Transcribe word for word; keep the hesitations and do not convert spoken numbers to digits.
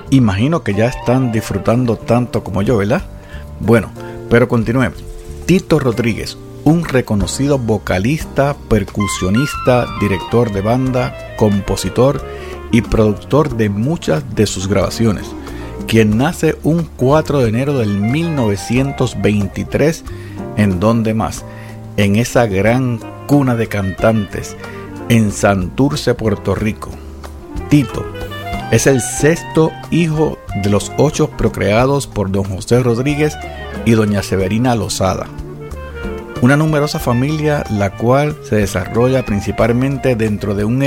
Imagino que ya están disfrutando tanto como yo, ¿verdad? Bueno, pero continuemos. Tito Rodríguez, un reconocido vocalista, percusionista, director de banda, compositor y productor de muchas de sus grabaciones, quien nace un cuatro de enero del mil novecientos veintitrés, ¿en dónde más? En esa gran cuna de cantantes, en Santurce, Puerto Rico. Tito es el sexto hijo de los ocho procreados por don José Rodríguez y doña Severina Lozada. Una numerosa familia, la cual se desarrolla principalmente dentro de un